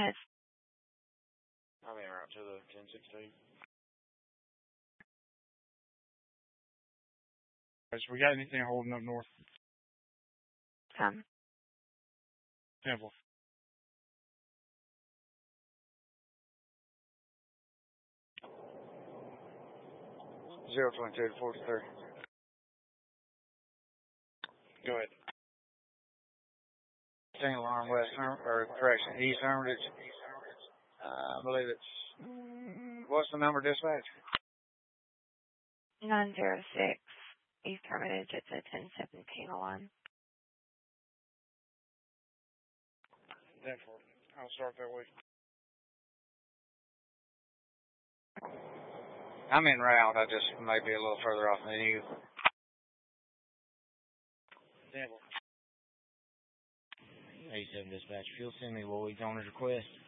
ahead. I'm in route to the 1016. We got anything holding up north? Temple. 022 to 43. Go ahead. Single alarm west, or correction, east Hermitage. I believe it's, what's the number, dispatch? 906 East Hermitage. It's a 1017 alarm. Definitely. I'll start that way. I'm en route. I just may be a little further off than you. Temple. 87 dispatch. Fuel send me Lloyd's owner's request.